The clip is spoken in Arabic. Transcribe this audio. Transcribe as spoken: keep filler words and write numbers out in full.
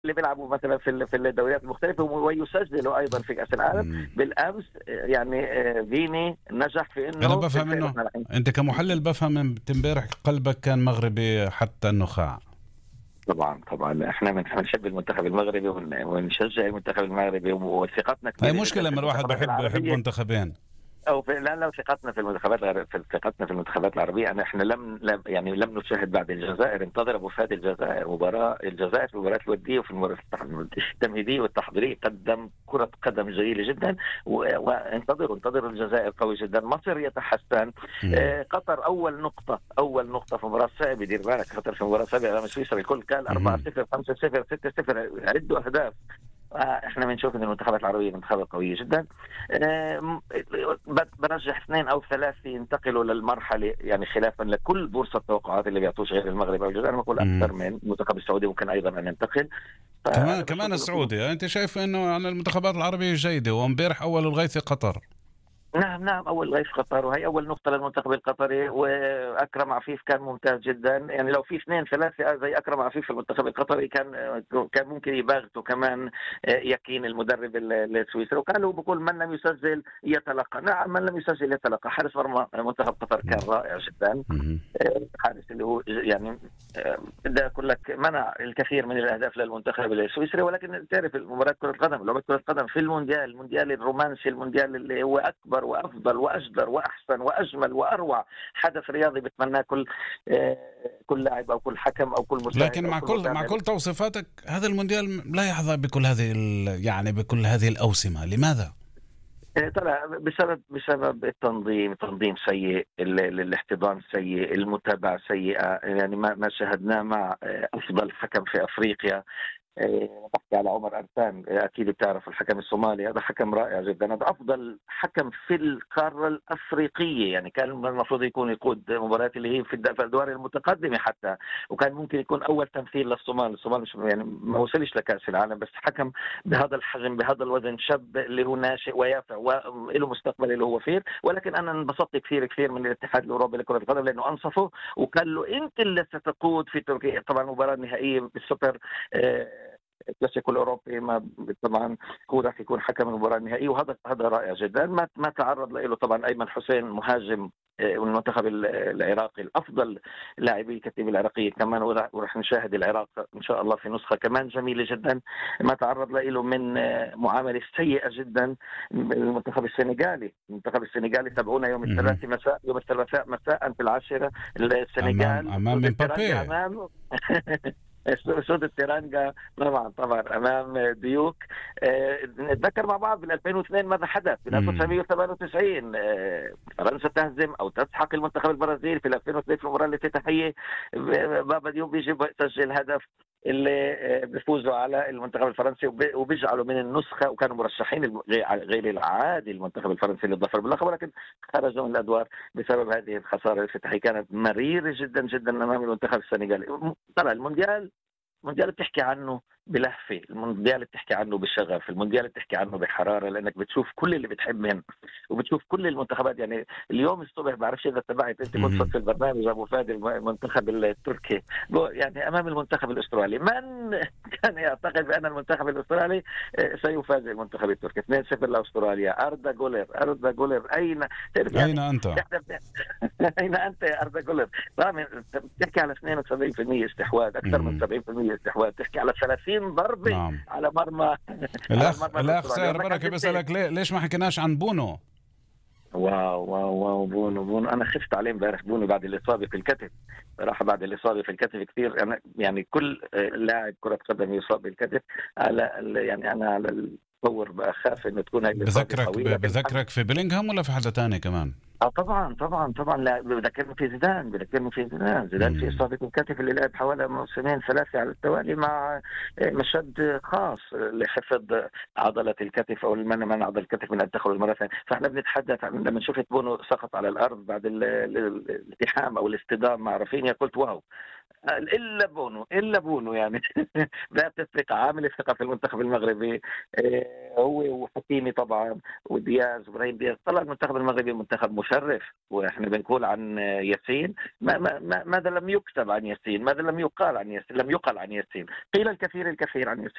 اللي بيلعبوا مثلا في في الدوريات المختلفه ويسجلوا ايضا في كاس العالم. مم. بالامس يعني فيني نجح في انه انا بفهم انه انت كمحلل بفهم انت امبارح قلبك كان مغربي حتى النخاع. طبعا طبعا احنا بنحب المنتخب المغربي ونشجع المنتخب المغربي وثقتنا هي كبيره مشكله جدا في لما الواحد المنتخبات بحب يحب العربيه. منتخبين او في لا لا ثقتنا في المنتخبات العر- في ثقتنا في المنتخبات العربيه. أنا احنا لم لم- يعني لم نشاهد بعد الجزائر. انتظر ابو فهد الجزائر مباراه الجزائر في المباريات الوديه وفي المباريات التمهيديه والتحضيريه قدم كره قدم جيده جدا. و- وانتظروا انتظروا الجزائر قوي جدا. مصر يتحسن. آه، قطر اول نقطه اول نقطه في مباراه صعبه. دير بالك قطر في مباراه صعبه امام سويسرا الكل قال أربعة صفر خمسة صفر ستة صفر عدوا اهداف. احنا بنشوف ان المنتخبات العربيه منتخبات قويه جدا. آه، برجح اثنين او ثلاثه ينتقلوا للمرحله يعني خلافا لكل بورصه التوقعات اللي بيعطوش غير المغرب او الجزائر. انا بقول اكثر من المنتخب السعودي ممكن ايضا ان ينتقل. كمان فانا كمان بشوف إنه السعودي. انت شايف انه عن المنتخبات العربيه جيده وامبارح اول الغيث قطر. نعم نعم اول غير في قطر وهي اول نقطه للمنتخب القطري. واكرم عفيف كان ممتاز جدا. يعني لو في اثنين ثلاثه زي اكرم عفيف في المنتخب القطري كان كان ممكن يباغتوا كمان يكين المدرب السويسري. وقالوا بقول من لم يسجل يتلقى. نعم من لم يسجل يتلقى. حارس مرمى منتخب قطر كان رائع جدا. حارس اللي هو يعني بدي اقول لك منع الكثير من الاهداف للمنتخب السويسري. ولكن تعرف مباراه كره القدم لعبه كره القدم في المونديال المونديال الرومانسي المونديال اللي هو اكبر وافضل واجدر واحسن واجمل واروع حدث رياضي بتمناه كل كل لاعب او كل حكم او كل مشاهد لكن او مع كل كل مع متابع. كل توصيفاتك هذا المونديال لا يحظى بكل هذه يعني بكل هذه الاوسمه، لماذا؟ طلع بسبب بسبب التنظيم تنظيم سيء، الاحتضان سيء، المتابعه سيئه. يعني ما ما شاهدناه مع افضل حكم في افريقيا. بحكي على عمر أرسان. أكيد بتعرف الحكم الصومالي. هذا حكم رائع جدا. هذا أفضل حكم في القارة الأفريقية. يعني كان المفروض يكون يقود مباريات اللي هي في الأدوار المتقدمة حتى. وكان ممكن يكون أول تمثيل للصومال. الصومال مش يعني ما وصلش لكأس العالم بس حكم بهذا الحجم بهذا الوزن شاب اللي هو ناشئ ويافع وله مستقبل اللي هو فيه. ولكن أنا انبسطت كثير كثير من الاتحاد الأوروبي لكرة القدم لأنه أنصفه وقال له أنت اللي ستقود في تركيا. طبعا المباراة النهائية بالسوبر الكلاسيكو الاوروبي ما طبعا هو راح يكون حكم المباراه النهائيه. وهذا هذا رائع جدا. ما ما تعرض له طبعا ايمن حسين مهاجم والمنتخب العراقي الافضل لاعبي الكتيبه العراقيه كمان. وراح نشاهد العراق ان شاء الله في نسخه كمان جميله جدا. ما تعرض له من معامله سيئه جدا المنتخب السنغالي. المنتخب السنغالي تابعونا يوم الثلاثاء مساء يوم الثلاثاء مساء في العاشره السنغال امام امام مبابي. امام سود التيرانجا طبعا طبعا امام ديوك. أه نتذكر مع بعض بال ألفين واثنين ماذا حدث بال ألف وتسعمئة وثمانية وتسعين. أه فرنسا تهزم او تسحق المنتخب البرازيلي في ألفين واثنين في المباراه الافتتاحيه. بابا ديوب بيجي يسجل هدف اللي بيفوزوا على المنتخب الفرنسي وبيجعلوا من النسخه. وكانوا مرشحين غير العادي المنتخب الفرنسي للظفر باللقب. ولكن خرجوا من الادوار بسبب هذه الخساره الافتتاحيه. كانت مريره جدا جدا امام المنتخب السنغالي. طلع المونديال المونديال بتحكي عنه بلهفه. المونديال بتحكي عنه بشغف. المونديال بتحكي عنه بحراره لانك بتشوف كل اللي بتحبهم وبتشوف كل المنتخبات. يعني اليوم الصبح بعرفش اذا تبعت انت كنت في البرنامج ابو فهد المنتخب التركي يعني امام المنتخب الاسترالي. من كان يعتقد بان المنتخب الاسترالي سيفاجئ المنتخب التركي اثنين صفر لاستراليا. اردا جولر اردا جولر اين يعني اين انت؟ اين انت يا اردا جولر؟ بتحكي على اثنين وسبعين بالمئة استحواذ اكثر من سبعين بالمئة استحواذ. تحكي على ثلاثين ضربه نعم. على مرمى الاخ الاخ سائر بركه بيسالك ليه ليش ما حكيناش عن بونو؟ واو واو واو بونو بونو انا خفت عليه امبارح. بونو بعد الاصابه في الكتف صراحه بعد الاصابه في الكتف كثير. انا يعني كل لاعب كره قدم يصاب بالكتف على يعني انا على التصور بخاف انه تكون هاي الاصابه بذكرك قويه. بذكرك في بيلينغهام ولا في حدا تاني كمان؟ اه طبعا طبعا طبعا. لا بذكرني في زيدان بذكرني في زيدان زيدان في اصابه الكتف اللي لعب حوالي موسمين ثلاثه على التوالي مع مشد خاص لحفظ عضله الكتف او المنع منع عضله الكتف من ان تخرج مره ثانيه. فاحنا بنتحدث عن لما شفت بونو سقط على الارض بعد الالتحام او الاصطدام مع رافينيا قلت واو الا بونو الا بونو يعني ذات الثقه عامل الثقه في المنتخب المغربي. هو وحكيمي طبعا ودياز وابراهيم دياز. طلع المنتخب المغربي منتخب مشرف مشرف. واحنا بنقول عن ياسين ما ما ماذا لم يكتب عن ياسين، ماذا لم يقال عن ياسين، لم يقال عن ياسين، قيل الكثير الكثير عن ياسين.